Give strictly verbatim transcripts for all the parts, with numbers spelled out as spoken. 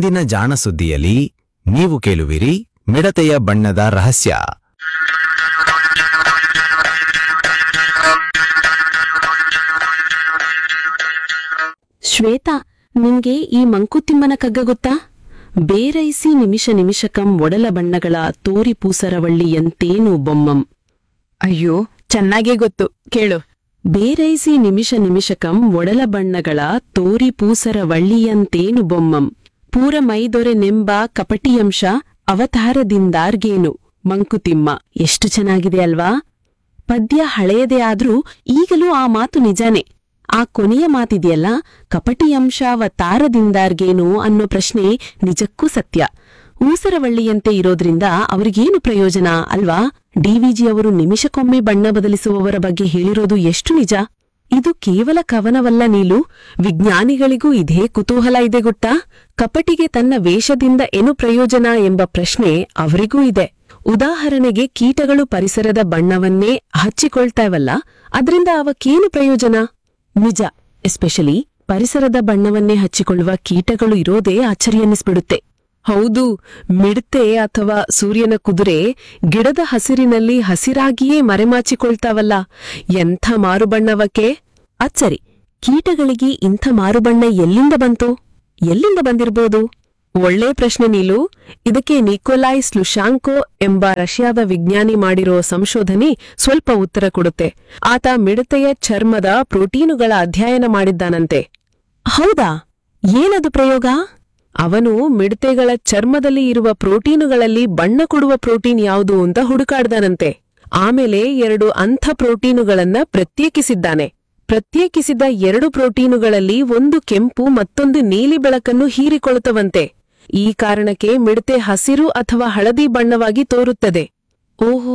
ಇಂದಿನ ಜಾಣ ಸುದ್ದಿಯಲ್ಲಿ ನೀವು ಕೇಳುವಿರಿ ಮಿಡತೆಯ ಬಣ್ಣದ ರಹಸ್ಯ. ಶ್ವೇತಾ, ನಿಂಗೆ ಈ ಮಂಕುತಿಮ್ಮನ ಕಗ್ಗ ಗೊತ್ತಾ? ಬೇರೈಸಿ ನಿಮಿಷ ನಿಮಿಷಕಂ ಒಡಲ ಬಣ್ಣಗಳ ತೋರಿ ಪೂಸರವಳ್ಳಿಯಂತೇನು ಬೊಮ್ಮಂ. ಅಯ್ಯೋ, ಚೆನ್ನಾಗೇ ಗೊತ್ತು, ಕೇಳು. ಬೇರೈಸಿ ನಿಮಿಷ ನಿಮಿಷಕಂ ಒಡಲ ಬಣ್ಣಗಳ ತೋರಿ ಪೂಸರವಳ್ಳಿಯಂತೇನು ಬೊಮ್ಮಂ. ಪೂರ ಮೈದೊರೆ ನೆಂಬ ಕಪಟಿಯಂಶ ಅವತಾರದಿಂದಾರ್ಗೇನು. ಮಂಕುತಿಮ್ಮ. ಎಷ್ಟು ಚೆನ್ನಾಗಿದೆ ಅಲ್ವಾ? ಪದ್ಯ ಹಳೆಯದೇ ಆದ್ರೂ ಈಗಲೂ ಆ ಮಾತು ನಿಜಾನೇ. ಆ ಕೊನೆಯ ಮಾತಿದೆಯಲ್ಲ, ಕಪಟಿಯಂಶಾವತಾರದಿಂದಾರ್ಗೇನು ಅನ್ನೋ ಪ್ರಶ್ನೆ ನಿಜಕ್ಕೂ ಸತ್ಯ. ಊಸರವಳ್ಳಿಯಂತೆ ಇರೋದ್ರಿಂದ ಅವ್ರಿಗೇನು ಪ್ರಯೋಜನ ಅಲ್ವಾ? ಡಿವಿಜಿ ಅವರು ನಿಮಿಷಕ್ಕೊಮ್ಮೆ ಬಣ್ಣ ಬದಲಿಸುವವರ ಬಗ್ಗೆ ಹೇಳಿರೋದು ಎಷ್ಟು ನಿಜ. ಇದು ಕೇವಲ ಕವನವಲ್ಲ ನೀಲು, ವಿಜ್ಞಾನಿಗಳಿಗೂ ಇದೇ ಕುತೂಹಲ ಇದೆ ಗೊತ್ತಾ? ಕಪಟಿಗೆ ತನ್ನ ವೇಷದಿಂದ ಏನು ಪ್ರಯೋಜನ ಎಂಬ ಪ್ರಶ್ನೆ ಅವರಿಗೂ ಇದೆ. ಉದಾಹರಣೆಗೆ, ಕೀಟಗಳು ಪರಿಸರದ ಬಣ್ಣವನ್ನೇ ಹಚ್ಚಿಕೊಳ್ತಾವಲ್ಲ, ಅದ್ರಿಂದ ಅವಕ್ಕೇನು ಪ್ರಯೋಜನ? ನಿಜ, ಎಸ್ಪೆಷಲಿ ಪರಿಸರದ ಬಣ್ಣವನ್ನೇ ಹಚ್ಚಿಕೊಳ್ಳುವ ಕೀಟಗಳು ಇರೋದೇ ಅಚ್ಚರಿಯನ್ನಿಸ್ಬಿಡುತ್ತೆ. ಹೌದು, ಮಿಡತೆ ಅಥವಾ ಸೂರ್ಯನ ಕುದುರೆ ಗಿಡದ ಹಸಿರಿನಲ್ಲಿ ಹಸಿರಾಗಿಯೇ ಮರೆಮಾಚಿಕೊಳ್ತಾವಲ್ಲ, ಎಂಥ ಮಾರುಬಣ್ಣವಕ್ಕೆ. ಅಚ್ಚರಿ, ಕೀಟಗಳಿಗೆ ಇಂಥ ಮಾರುಬಣ್ಣ ಎಲ್ಲಿಂದ ಬಂತು? ಎಲ್ಲಿಂದ ಬಂದಿರ್ಬೋದು? ಒಳ್ಳೆ ಪ್ರಶ್ನೆ ನೀಲು. ಇದಕ್ಕೆ ನಿಕೋಲಾಯ್ ಸ್ಲುಶಾಂಕೋ ಎಂಬ ರಷ್ಯಾದ ವಿಜ್ಞಾನಿ ಮಾಡಿರೋ ಸಂಶೋಧನೆ ಸ್ವಲ್ಪ ಉತ್ತರ ಕೊಡುತ್ತೆ. ಆತ ಮಿಡತೆಯ ಚರ್ಮದ ಪ್ರೋಟೀನುಗಳ ಅಧ್ಯಯನ ಮಾಡಿದ್ದಾನಂತೆ. ಹೌದಾ? ಏನದು ಪ್ರಯೋಗ? ಅವನು ಮಿಡತೆಗಳ ಚರ್ಮದಲ್ಲಿ ಇರುವ ಪ್ರೋಟೀನುಗಳಲ್ಲಿ ಬಣ್ಣ ಕೊಡುವ ಪ್ರೋಟೀನ್ ಯಾವುದು ಅಂತ ಹುಡುಕಾಡ್ದಾನಂತೆ. ಆಮೇಲೆ ಎರಡು ಅಂಥ ಪ್ರೋಟೀನುಗಳನ್ನ ಪ್ರತ್ಯೇಕಿಸಿದ್ದಾನೆ. ಪ್ರತ್ಯೇಕಿಸಿದ ಎರಡು ಪ್ರೋಟೀನುಗಳಲ್ಲಿ ಒಂದು ಕೆಂಪು ಮತ್ತೊಂದು ನೀಲಿ ಬೆಳಕನ್ನು ಹೀರಿಕೊಳ್ಳುತ್ತವಂತೆ. ಈ ಕಾರಣಕ್ಕೆ ಮಿಡತೆ ಹಸಿರು ಅಥವಾ ಹಳದಿ ಬಣ್ಣವಾಗಿ ತೋರುತ್ತದೆ. ಓಹೋ,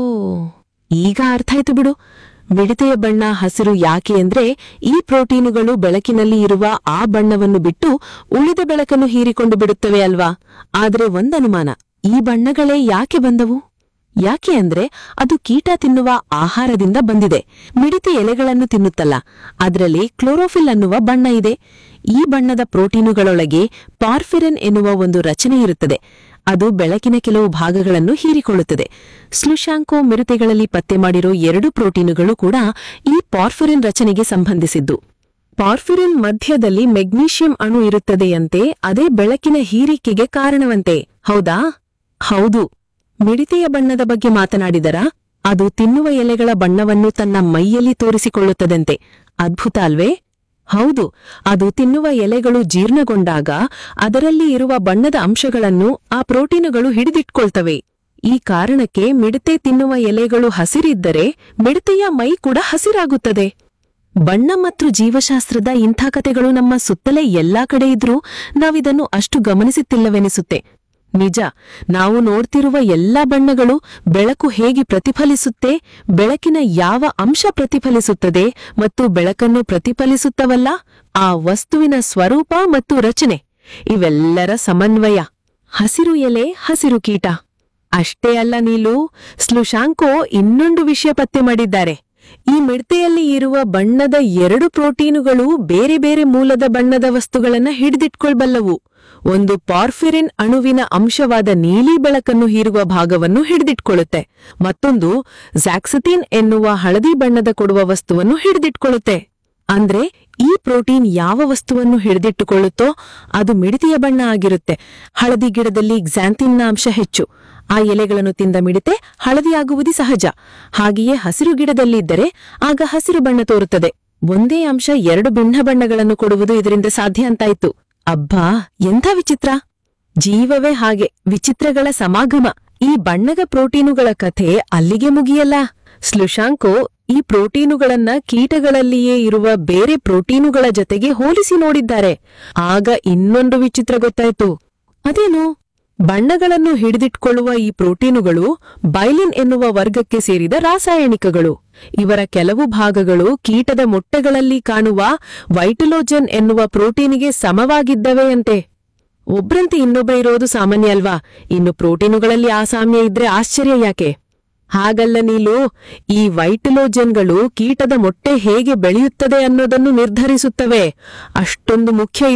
ಈಗ ಅರ್ಥಾಯ್ತು ಬಿಡು. ಮಿಡತೆಯ ಬಣ್ಣ ಹಸಿರು ಯಾಕೆ ಅಂದ್ರೆ ಈ ಪ್ರೋಟೀನುಗಳು ಬೆಳಕಿನಲ್ಲಿ ಇರುವ ಆ ಬಣ್ಣವನ್ನು ಬಿಟ್ಟು ಉಳಿದ ಬೆಳಕನ್ನು ಹೀರಿಕೊಂಡು ಬಿಡುತ್ತವೆ ಅಲ್ವಾ? ಆದ್ರೆ ಒಂದನುಮಾನ, ಈ ಬಣ್ಣಗಳೇ ಯಾಕೆ ಬಂದವು? ಯಾಕೆ ಅಂದ್ರೆ ಅದು ಕೀಟ ತಿನ್ನುವ ಆಹಾರದಿಂದ ಬಂದಿದೆ. ಮಿಡತೆ ಎಲೆಗಳನ್ನು ತಿನ್ನುತ್ತಲ್ಲ, ಅದರಲ್ಲಿ ಕ್ಲೋರೋಫಿಲ್ ಅನ್ನುವ ಬಣ್ಣ ಇದೆ. ಈ ಬಣ್ಣದ ಪ್ರೋಟೀನುಗಳೊಳಗೆ ಪಾರ್ಫಿರಿನ್ ಎನ್ನುವ ಒಂದು ರಚನೆ ಇರುತ್ತದೆ. ಅದು ಬೆಳಕಿನ ಕೆಲವು ಭಾಗಗಳನ್ನು ಹೀರಿಕೊಳ್ಳುತ್ತದೆ. ಸ್ಲುಶಾಂಕೋ ಮಿಡತೆಗಳಲ್ಲಿ ಪತ್ತೆ ಮಾಡಿರೋ ಎರಡು ಪ್ರೋಟೀನುಗಳು ಕೂಡ ಈ ಪಾರ್ಫಿರಿನ್ ರಚನೆಗೆ ಸಂಬಂಧಿಸಿದ್ದು. ಪಾರ್ಫಿರಿನ್ ಮಧ್ಯದಲ್ಲಿ ಮೆಗ್ನೀಷಿಯಂ ಅಣು ಇರುತ್ತದೆಯಂತೆ, ಅದೇ ಬೆಳಕಿನ ಹೀರಿಕೆಗೆ ಕಾರಣವಂತೆ. ಹೌದಾ? ಹೌದು. ಮಿಡತೆಯ ಬಣ್ಣದ ಬಗ್ಗೆ ಮಾತನಾಡಿದರ, ಅದು ತಿನ್ನುವ ಎಲೆಗಳ ಬಣ್ಣವನ್ನು ತನ್ನ ಮೈಯಲ್ಲಿ ತೋರಿಸಿಕೊಳ್ಳುತ್ತದಂತೆ. ಅದ್ಭುತ ಅಲ್ವೇ? ಹೌದು, ಅದು ತಿನ್ನುವ ಎಲೆಗಳು ಜೀರ್ಣಗೊಂಡಾಗ ಅದರಲ್ಲಿ ಇರುವ ಬಣ್ಣದ ಅಂಶಗಳನ್ನು ಆ ಪ್ರೋಟೀನುಗಳು ಹಿಡಿದಿಟ್ಕೊಳ್ತವೆ. ಈ ಕಾರಣಕ್ಕೆ ಮಿಡತೆ ತಿನ್ನುವ ಎಲೆಗಳು ಹಸಿರಿದ್ದರೆ ಮಿಡತೆಯ ಮೈ ಕೂಡ ಹಸಿರಾಗುತ್ತದೆ. ಬಣ್ಣ ಮತ್ತು ಜೀವಶಾಸ್ತ್ರದ ಇಂಥ ಕಥೆಗಳು ನಮ್ಮ ಸುತ್ತಲೇ ಎಲ್ಲಾ ಕಡೆ ಇದ್ರೂ ನಾವಿದನ್ನು ಅಷ್ಟು ಗಮನಿಸುತ್ತಿಲ್ಲವೆನಿಸುತ್ತೆ. ನಿಜ, ನಾವು ನೋಡ್ತಿರುವ ಎಲ್ಲಾ ಬಣ್ಣಗಳು ಬೆಳಕು ಹೇಗೆ ಪ್ರತಿಫಲಿಸುತ್ತೆ, ಬೆಳಕಿನ ಯಾವ ಅಂಶ ಪ್ರತಿಫಲಿಸುತ್ತದೆ ಮತ್ತು ಬೆಳಕನ್ನು ಪ್ರತಿಫಲಿಸುತ್ತವಲ್ಲ ಆ ವಸ್ತುವಿನ ಸ್ವರೂಪ ಮತ್ತು ರಚನೆ, ಇವೆಲ್ಲರ ಸಮನ್ವಯ. ಹಸಿರು ಎಲೆ, ಹಸಿರು ಕೀಟ. ಅಷ್ಟೇ ಅಲ್ಲ ನೀಲು, ಸ್ಲುಶಾಂಕೋ ಇನ್ನೊಂದು ವಿಷಯ ಪತ್ತೆ ಮಾಡಿದ್ದಾರೆ. ಈ ಮಿಡತೆಯಲ್ಲಿ ಇರುವ ಬಣ್ಣದ ಎರಡು ಪ್ರೋಟೀನುಗಳು ಬೇರೆ ಬೇರೆ ಮೂಲದ ಬಣ್ಣದ ವಸ್ತುಗಳನ್ನ ಹಿಡಿದಿಟ್ಕೊಳ್ಬಲ್ಲವು. ಒಂದು ಪಾರ್ಫಿರಿನ್ ಅಣುವಿನ ಅಂಶವಾದ ನೀಲಿ ಬೆಳಕನ್ನು ಹೀರುವ ಭಾಗವನ್ನು ಹಿಡಿದಿಟ್ಕೊಳ್ಳುತ್ತೆ, ಮತ್ತೊಂದು ಝ್ಯಾಕ್ಸತಿನ್ ಎನ್ನುವ ಹಳದಿ ಬಣ್ಣದ ಕೊಡುವ ವಸ್ತುವನ್ನು ಹಿಡಿದಿಟ್ಕೊಳ್ಳುತ್ತೆ. ಅಂದ್ರೆ ಈ ಪ್ರೋಟೀನ್ ಯಾವ ವಸ್ತುವನ್ನು ಹಿಡಿದಿಟ್ಟುಕೊಳ್ಳುತ್ತೋ ಅದು ಮಿಡತೆಯ ಬಣ್ಣ ಆಗಿರುತ್ತೆ. ಹಳದಿ ಗಿಡದಲ್ಲಿ ಕ್ಸಾಂಥಿನ್ನ ಅಂಶ ಹೆಚ್ಚು, ಆ ಎಲೆಗಳನ್ನು ತಿಂದ ಮಿಡತೆ ಹಳದಿಯಾಗುವುದು ಸಹಜ. ಹಾಗೆಯೇ ಹಸಿರು ಗಿಡದಲ್ಲಿದ್ದರೆ ಆಗ ಹಸಿರು ಬಣ್ಣ ತೋರುತ್ತದೆ. ಒಂದೇ ಅಂಶ ಎರಡು ಭಿನ್ನ ಬಣ್ಣಗಳನ್ನು ಕೊಡುವುದು ಇದರಿಂದ ಸಾಧ್ಯ ಅಂತಾಯ್ತು. ಅಬ್ಬಾ, ಎಂಥ ವಿಚಿತ್ರ! ಜೀವವೇ ಹಾಗೆ, ವಿಚಿತ್ರಗಳ ಸಮಾಗಮ. ಈ ಬಣ್ಣದ ಪ್ರೋಟೀನುಗಳ ಕಥೆ ಅಲ್ಲಿಗೆ ಮುಗಿಯಲ್ಲ. ಸ್ಲುಶಾಂಕೋ ಈ ಪ್ರೋಟೀನುಗಳನ್ನ ಕೀಟಗಳಲ್ಲಿಯೇ ಇರುವ ಬೇರೆ ಪ್ರೋಟೀನುಗಳ ಜೊತೆಗೆ ಹೋಲಿಸಿ ನೋಡಿದ್ದಾರೆ. ಆಗ ಇನ್ನೊಂದು ವಿಚಿತ್ರ ಗೊತ್ತಾಯ್ತು. ಅದೇನು? ಬಣ್ಣಗಳನ್ನು ಹಿಡಿದಿಟ್ಕೊಳ್ಳುವ ಈ ಪ್ರೋಟೀನುಗಳು ಬೈಲಿನ್ ಎನ್ನುವ ವರ್ಗಕ್ಕೆ ಸೇರಿದ ರಾಸಾಯನಿಕಗಳು. ಇವರ ಕೆಲವು ಭಾಗಗಳು ಕೀಟದ ಮೊಟ್ಟೆಗಳಲ್ಲಿ ಕಾಣುವ ವೈಟಲೋಜನ್ ಎನ್ನುವ ಪ್ರೋಟೀನಿಗೆ ಸಮವಾಗಿದ್ದವೆಯಂತೆ. ಒಬ್ರಂತೆ ಇನ್ನೊಬ್ಬ ಇರೋದು ಸಾಮಾನ್ಯ ಅಲ್ವಾ? ಇನ್ನು ಪ್ರೋಟೀನುಗಳಲ್ಲಿ ಆ ಸಾಮ್ಯ ಇದ್ರೆ ಆಶ್ಚರ್ಯ ಯಾಕೆ? ಹಾಗಲ್ಲ ನೀಲು, ಈ ವೈಟಲೋಜನ್ಗಳು ಕೀಟದ ಮೊಟ್ಟೆ ಹೇಗೆ ಬೆಳೆಯುತ್ತದೆ ಅನ್ನೋದನ್ನು ನಿರ್ಧರಿಸುತ್ತವೆ. ಅಷ್ಟೊಂದು ಮುಖ್ಯ ಇವು.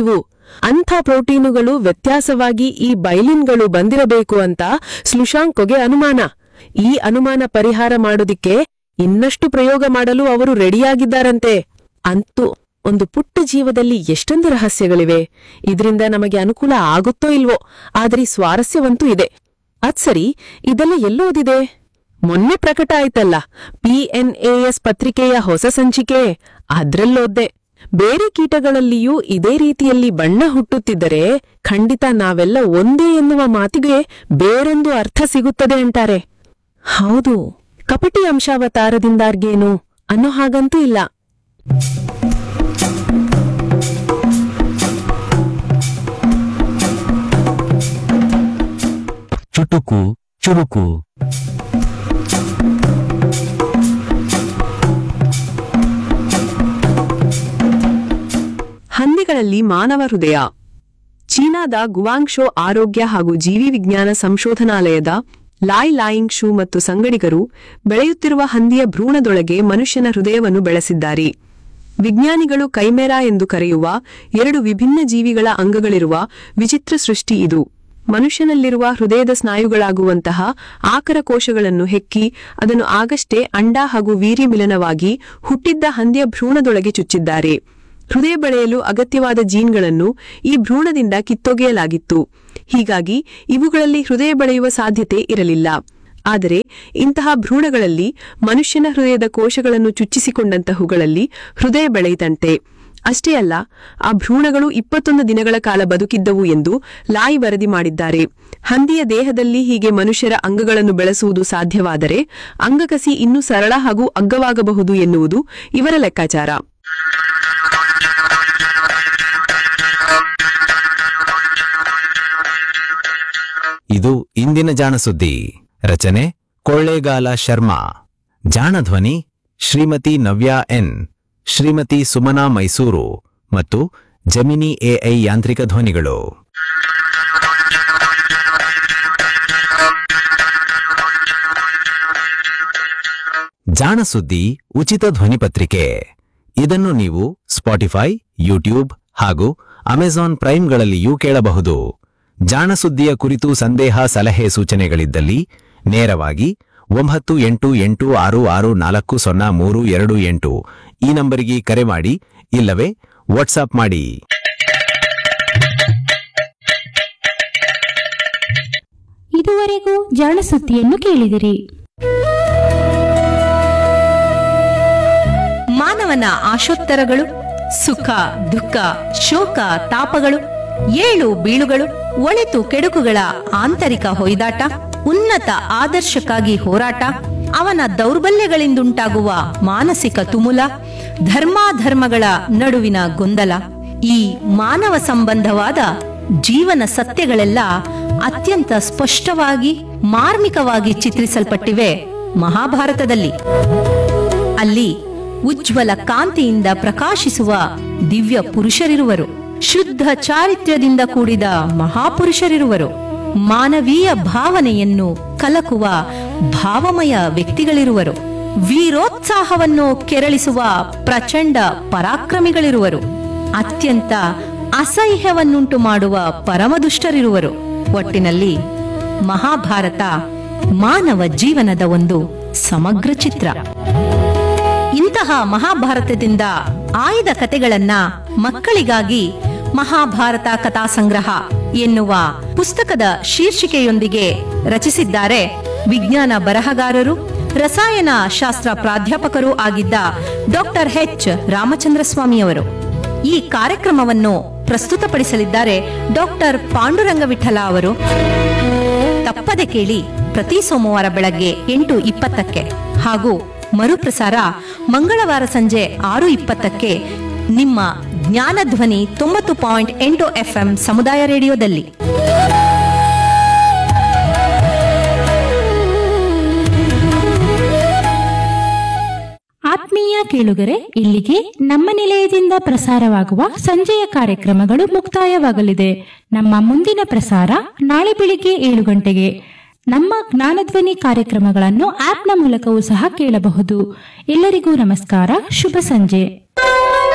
ಅಂಥ ಪ್ರೋಟೀನುಗಳು ವ್ಯತ್ಯಾಸವಾಗಿ ಈ ಬೈಲಿನ್ಗಳು ಬಂದಿರಬೇಕು ಅಂತ ಸ್ಲುಶಾಂಕೋಗೆ ಅನುಮಾನ. ಈ ಅನುಮಾನ ಪರಿಹಾರ ಮಾಡೋದಿಕ್ಕೆ ಇನ್ನಷ್ಟು ಪ್ರಯೋಗ ಮಾಡಲು ಅವರು ರೆಡಿಯಾಗಿದ್ದಾರಂತೆ. ಅಂತೂ ಒಂದು ಪುಟ್ಟ ಜೀವದಲ್ಲಿ ಎಷ್ಟೊಂದು ರಹಸ್ಯಗಳಿವೆ. ಇದರಿಂದ ನಮಗೆ ಅನುಕೂಲ ಆಗುತ್ತೋ ಇಲ್ವೋ, ಆದರೆ ಸ್ವಾರಸ್ಯವಂತೂ ಇದೆ. ಅದ್ಸರಿ, ಇದೆಲ್ಲ ಎಲ್ಲೋದಿದೆ? ಮೊನ್ನೆ ಪ್ರಕಟ ಆಯ್ತಲ್ಲ ಪಿಎನ್ಎಎಸ್ ಪತ್ರಿಕೆಯ ಹೊಸ ಸಂಚಿಕೆ, ಅದ್ರಲ್ಲೋದ್ದೆ. ಬೇರೆ ಕೀಟಗಳಲ್ಲಿಯೂ ಇದೇ ರೀತಿಯಲ್ಲಿ ಬಣ್ಣ ಹುಟ್ಟುತ್ತಿದ್ದರೆ ಖಂಡಿತ ನಾವೆಲ್ಲ ಒಂದೇ ಎನ್ನುವ ಮಾತಿಗೆ ಬೇರೊಂದು ಅರ್ಥ ಸಿಗುತ್ತದೆ ಅಂತಾರೆ. ಹೌದು, ಕಪಟಿ ಅಂಶಾವತಾರದಿಂದಾರ್ಗೇನು ಅನ್ನೋ ಹಾಗಂತೂ ಇಲ್ಲ. ಚುಟುಕು ಚುರುಕು. ಹಂದಿಗಳಲ್ಲಿ ಮಾನವ ಹೃದಯ. ಚೀನಾದ ಗುವಾಂಗ್ಶೋ ಆರೋಗ್ಯ ಹಾಗೂ ಜೀವಿ ವಿಜ್ಞಾನ ಸಂಶೋಧನಾಲಯದ ಲಾಯ್ ಲಾಯಿಂಗ್ ಶೂ ಮತ್ತು ಸಂಗಡಿಗರು ಬೆಳೆಯುತ್ತಿರುವ ಹಂದಿಯ ಭ್ರೂಣದೊಳಗೆ ಮನುಷ್ಯನ ಹೃದಯವನ್ನು ಬೆಳೆಸಿದ್ದಾರೆ. ವಿಜ್ಞಾನಿಗಳು ಕೈಮೆರಾ ಎಂದು ಕರೆಯುವ ಎರಡು ವಿಭಿನ್ನ ಜೀವಿಗಳ ಅಂಗಗಳಿರುವ ವಿಚಿತ್ರ ಸೃಷ್ಟಿ ಇದು. ಮನುಷ್ಯನಲ್ಲಿರುವ ಹೃದಯದ ಸ್ನಾಯುಗಳಾಗುವಂತಹ ಆಕರ ಕೋಶಗಳನ್ನು ಹೆಕ್ಕಿ ಅದನ್ನು ಆಗಷ್ಟೇ ಅಂಡ ಹಾಗೂ ವೀರ್ಯ ಮಿಲನವಾಗಿ ಹುಟ್ಟಿದ್ದ ಹಂದಿಯ ಭ್ರೂಣದೊಳಗೆ ಚುಚ್ಚಿದ್ದಾರೆ. ಹೃದಯ ಬೆಳೆಯಲು ಅಗತ್ಯವಾದ ಜೀನ್ಗಳನ್ನು ಈ ಭ್ರೂಣದಿಂದ ಕಿತ್ತೊಗೆಯಲಾಗಿತ್ತು. ಹೀಗಾಗಿ ಇವುಗಳಲ್ಲಿ ಹೃದಯ ಬೆಳೆಯುವ ಸಾಧ್ಯತೆ ಇರಲಿಲ್ಲ. ಆದರೆ ಇಂತಹ ಭ್ರೂಣಗಳಲ್ಲಿ ಮನುಷ್ಯನ ಹೃದಯದ ಕೋಶಗಳನ್ನು ಚುಚ್ಚಿಸಿಕೊಂಡಂತಹುಗಳಲ್ಲಿ ಹೃದಯ ಬೆಳೆಯಿತಂತೆ. ಅಷ್ಟೇ ಅಲ್ಲ, ಆ ಭ್ರೂಣಗಳು ಇಪ್ಪತ್ತೊಂದು ದಿನಗಳ ಕಾಲ ಬದುಕಿದ್ದವು ಎಂದು ಲಾಯ್ ವರದಿ ಮಾಡಿದ್ದಾರೆ. ಹಂದಿಯ ದೇಹದಲ್ಲಿ ಹೀಗೆ ಮನುಷ್ಯರ ಅಂಗಗಳನ್ನು ಬೆಳೆಸುವುದು ಸಾಧ್ಯವಾದರೆ ಅಂಗಕಸಿ ಇನ್ನೂ ಸರಳ ಹಾಗೂ ಅಗ್ಗವಾಗಬಹುದು ಎನ್ನುವುದು ಇವರ ಲೆಕ್ಕಾಚಾರ. ಇದು ಇಂದಿನ ಜಾಣಸುದ್ದಿ. ರಚನೆ ಕೊಳ್ಳೇಗಾಲ ಶರ್ಮಾ. ಜಾಣಧ್ವನಿ ಶ್ರೀಮತಿ ನವ್ಯಾ ಎನ್, ಶ್ರೀಮತಿ ಸುಮನಾ ಮೈಸೂರು ಮತ್ತು ಜಮಿನಿ ಎಐ ಯಾಂತ್ರಿಕ ಧ್ವನಿಗಳು. ಜಾಣಸುದ್ದಿ ಉಚಿತ ಧ್ವನಿಪತ್ರಿಕೆ. ಇದನ್ನು ನೀವು ಸ್ಪಾಟಿಫೈ, ಯೂಟ್ಯೂಬ್ ಹಾಗೂ ಅಮೆಜಾನ್ ಪ್ರೈಮ್ಗಳಲ್ಲಿಯೂ ಕೇಳಬಹುದು. ಜಾಣಸುದ್ದಿಯ ಕುರಿತು ಸಂದೇಹ, ಸಲಹೆ, ಸೂಚನೆಗಳಿದ್ದಲ್ಲಿ ನೇರವಾಗಿ ಒಂಬತ್ತು ಎಂಟು ಎಂಟು ಆರು ಆರು ನಾಲ್ಕು ಸೊನ್ನೆ ಮೂರು ಎರಡು ಎಂಟು ಈ ನಂಬರಿಗೆ ಕರೆ ಮಾಡಿ, ಇಲ್ಲವೇ ವಾಟ್ಸಾಪ್ ಮಾಡಿ. ಇದುವರೆಗೂ ಜಾಣಸುದ್ದಿಯನ್ನು ಕೇಳಿದಿರಿ. ಮಾನವನ ಆಶೋತ್ತರಗಳು, ಸುಖ ದುಃಖ, ಶೋಕ ತಾಪಗಳು, ಏಳು ಬೀಳುಗಳು, ಒಳಿತು ಕೆಡುಕುಗಳ ಆಂತರಿಕ ಹೊಯ್ದಾಟ, ಉನ್ನತ ಆದರ್ಶಕ್ಕಾಗಿ ಹೋರಾಟ, ಅವನ ದೌರ್ಬಲ್ಯಗಳಿಂದುಂಟಾಗುವ ಮಾನಸಿಕ ತುಮುಲ, ಧರ್ಮಾಧರ್ಮಗಳ ನಡುವಿನ ಗೊಂದಲ, ಈ ಮಾನವ ಸಂಬಂಧವಾದ ಜೀವನ ಸತ್ಯಗಳೆಲ್ಲ ಅತ್ಯಂತ ಸ್ಪಷ್ಟವಾಗಿ ಮಾರ್ಮಿಕವಾಗಿ ಚಿತ್ರಿಸಲ್ಪಟ್ಟಿವೆ ಮಹಾಭಾರತದಲ್ಲಿ. ಅಲ್ಲಿ ಉಜ್ವಲ ಕಾಂತಿಯಿಂದ ಪ್ರಕಾಶಿಸುವ ದಿವ್ಯ ಪುರುಷರಿರುವರು, ಶುದ್ಧ ಚಾರಿತ್ರ್ಯದಿಂದ ಕೂಡಿದ ಮಹಾಪುರುಷರಿರುವರು, ಮಾನವೀಯ ಭಾವನೆಯನ್ನು ಕಲಕುವ ಭಾವಮಯ ವ್ಯಕ್ತಿಗಳಿರುವರು, ವೀರೋತ್ಸಾಹವನ್ನು ಕೆರಳಿಸುವ ಪ್ರಚಂಡ ಪರಾಕ್ರಮಿಗಳಿರುವರು, ಅತ್ಯಂತ ಅಸಹ್ಯವನ್ನುಂಟು ಮಾಡುವ ಪರಮದುಷ್ಟರಿರುವರು. ಒಟ್ಟಿನಲ್ಲಿ ಮಹಾಭಾರತ ಮಾನವ ಜೀವನದ ಒಂದು ಸಮಗ್ರ ಚಿತ್ರ. ಇಂತಹ ಮಹಾಭಾರತದಿಂದ ಆಯ್ದ ಕಥೆಗಳನ್ನ ಮಕ್ಕಳಿಗಾಗಿ ಮಹಾಭಾರತ ಕಥಾ ಸಂಗ್ರಹ ಎನ್ನುವ ಪುಸ್ತಕದ ಶೀರ್ಷಿಕೆಯೊಂದಿಗೆ ರಚಿಸಿದ್ದಾರೆ ವಿಜ್ಞಾನ ಬರಹಗಾರರು, ರಸಾಯನ ಶಾಸ್ತ್ರ ಪ್ರಾಧ್ಯಾಪಕರೂ ಆಗಿದ್ದ ಡಾಕ್ಟರ್ ಎಚ್ ರಾಮಚಂದ್ರ ಸ್ವಾಮಿಯವರು. ಈ ಕಾರ್ಯಕ್ರಮವನ್ನು ಪ್ರಸ್ತುತಪಡಿಸಲಿದ್ದಾರೆ ಡಾಕ್ಟರ್ ಪಾಂಡುರಂಗ ವಿಠಲ ಅವರು. ತಪ್ಪದೆ ಕೇಳಿ, ಪ್ರತಿ ಸೋಮವಾರ ಬೆಳಗ್ಗೆ ಎಂಟು ಇಪ್ಪತ್ತಕ್ಕೆ ಹಾಗೂ ಮರುಪ್ರಸಾರ ಮಂಗಳವಾರ ಸಂಜೆ ಆರು ಇಪ್ಪತ್ತಕ್ಕೆ ನಿಮ್ಮ ಜ್ಞಾನಧ್ವನಿ ತೊಂಬತ್ತು ಪಾಯಿಂಟ್ ಎಂಟು ಎಫ್ಎಂ ಸಮುದಾಯ ರೇಡಿಯೋದಲ್ಲಿ. ಆತ್ಮೀಯ ಕೇಳುಗರೆ, ಇಲ್ಲಿಗೆ ನಮ್ಮ ನಿಲಯದಿಂದ ಪ್ರಸಾರವಾಗುವ ಸಂಜೆಯ ಕಾರ್ಯಕ್ರಮಗಳು ಮುಕ್ತಾಯವಾಗಲಿದೆ. ನಮ್ಮ ಮುಂದಿನ ಪ್ರಸಾರ ನಾಳೆ ಬೆಳಿಗ್ಗೆ ಏಳು ಗಂಟೆಗೆ. ನಮ್ಮ ಜ್ಞಾನಧ್ವನಿ ಕಾರ್ಯಕ್ರಮಗಳನ್ನು ಆಪ್ನ ಮೂಲಕವೂ ಸಹ ಕೇಳಬಹುದು. ಎಲ್ಲರಿಗೂ ನಮಸ್ಕಾರ, ಶುಭ ಸಂಜೆ.